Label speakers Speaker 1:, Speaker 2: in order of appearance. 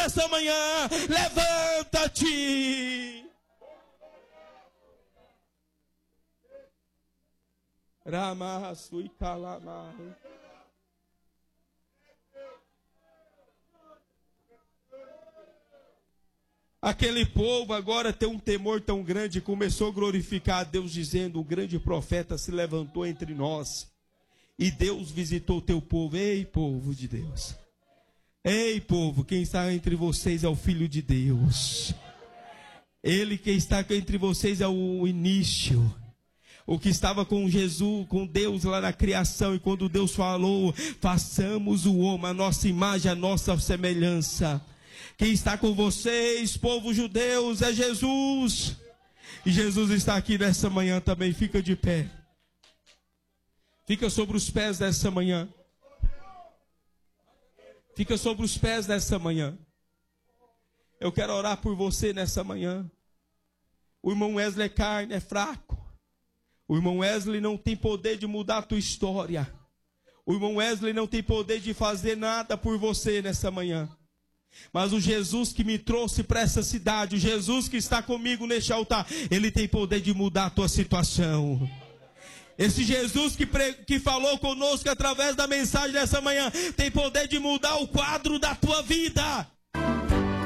Speaker 1: nessa manhã. Levanta-te. Ramaço e calamar. Aquele povo agora tem um temor tão grande, começou a glorificar a Deus, dizendo: um grande profeta se levantou entre nós, e Deus visitou o teu povo. Ei, povo de Deus, ei, povo, quem está entre vocês é o Filho de Deus. Ele que está entre vocês é o início. O que estava com Jesus, com Deus lá na criação, e quando Deus falou: façamos o homem a nossa imagem, a nossa semelhança. Quem está com vocês, povo judeus, é Jesus. E Jesus está aqui nessa manhã também. Fica de pé. Fica sobre os pés dessa manhã. Fica sobre os pés dessa manhã. Eu quero orar por você nessa manhã. O irmão Wesley é carne, é fraco. O irmão Wesley não tem poder de mudar a tua história. O irmão Wesley não tem poder de fazer nada por você nessa manhã. Mas o Jesus que me trouxe para essa cidade, o Jesus que está comigo neste altar, Ele tem poder de mudar a tua situação. Esse Jesus que falou conosco através da mensagem dessa manhã, tem poder de mudar o quadro da tua vida.